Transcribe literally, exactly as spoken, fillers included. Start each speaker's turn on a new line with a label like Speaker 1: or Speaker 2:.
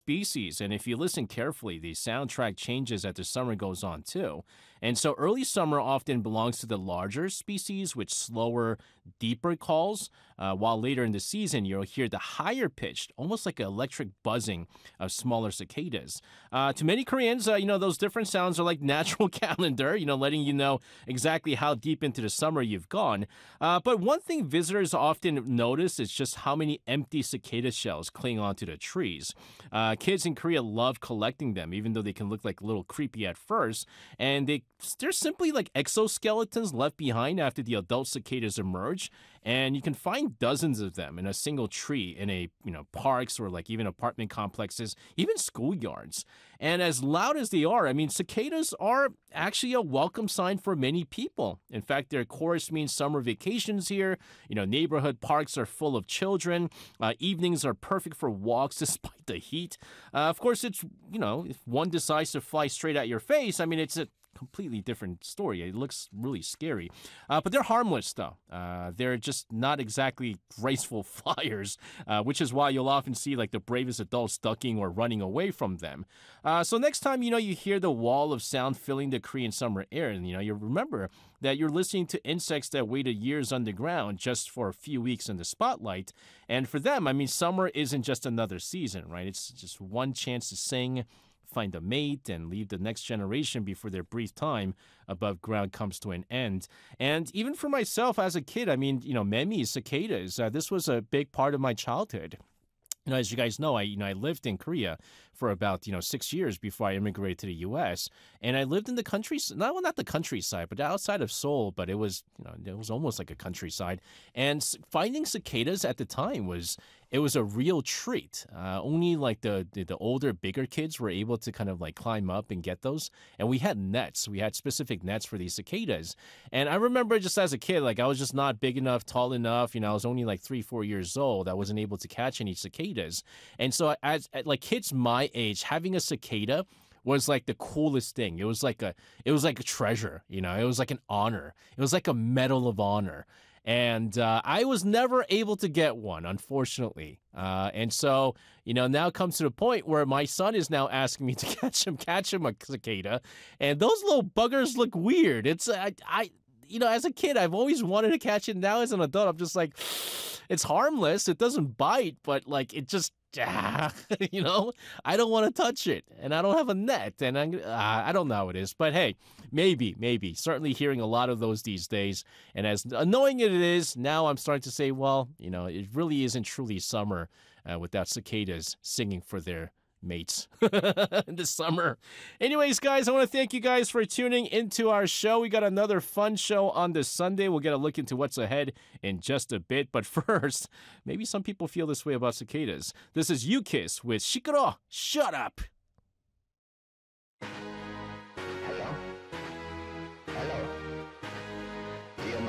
Speaker 1: species. And if you listen carefully, the soundtrack changes as the summer goes on, too. And so early summer often belongs to the larger species with slower, deeper calls, uh, while later in the season, you'll hear the higher pitched, almost like an electric buzzing of smaller cicadas. Uh, to many Koreans, uh, you know, those different sounds are like natural calendar, you know, letting you know exactly how deep into the summer you've gone. Uh, but one thing visitors often notice is just how many empty cicada shells cling onto the trees. Uh, kids in Korea love collecting them, even though they can look like a little creepy at first. And they they're simply like exoskeletons left behind after the adult cicadas emerge. And you can find dozens of them in a single tree in a, you know, parks or like even apartment complexes, even schoolyards. And as loud as they are, I mean, cicadas are actually a welcome sign for many people. In fact, their chorus means summer vacations here. You know, neighborhood parks are full of children. Uh, evenings are perfect for walks despite the heat. Uh, of course, it's, you know, if one decides to fly straight at your face, I mean, it's a completely different story. It looks really scary. Uh, but they're harmless, though. Uh, they're just not exactly graceful flyers, uh, which is why you'll often see like the bravest adults ducking or running away from them. Uh, so next time, you know, you hear the wall of sound filling the Korean summer air, and, you know, you remember that you're listening to insects that waited years underground just for a few weeks in the spotlight. And for them, I mean, summer isn't just another season, right? It's just one chance to sing, find a mate, and leave the next generation before their brief time above ground comes to an end. And even for myself as a kid, I mean, you know, memis, cicadas, uh, this was a big part of my childhood. You know, as you guys know, I you know I lived in Korea for about you know six years before I immigrated to the U S. And I lived in the countryside, not well, not the countryside, but outside of Seoul. But it was you know it was almost like a countryside. And finding cicadas at the time was it was a real treat. Uh, only like the, the the older, bigger kids were able to kind of like climb up and get those. And we had nets. We had specific nets for these cicadas. And I remember just as a kid, like I was just not big enough, tall enough. You know, I was only like three, four years old. I wasn't able to catch any cicadas. And so as like kids my age, having a cicada was like the coolest thing. It was like a it was like a treasure, you know. It was like an honor. It was like a medal of honor. And uh, I was never able to get one, unfortunately. Uh, and so, you know, now comes to the point where my son is now asking me to catch him, catch him a cicada. And those little buggers look weird. It's, I, I, you know, as a kid, I've always wanted to catch it. Now as an adult, I'm just like, it's harmless. It doesn't bite, but like, it just, ah, you know, I don't want to touch it, and I don't have a net, and I'm, uh, I don't know how it is, but hey, maybe, maybe. Certainly hearing a lot of those these days, and as annoying as it is, now I'm starting to say, well, you know, it really isn't truly summer uh, without cicadas singing for their mates this summer. Anyways, guys, I want to thank you guys for tuning into our show. We got another fun show on this Sunday. We'll get a look into what's ahead in just a bit. But first, maybe some people feel this way about cicadas. This is U-Kiss with Shikoro, Shut Up.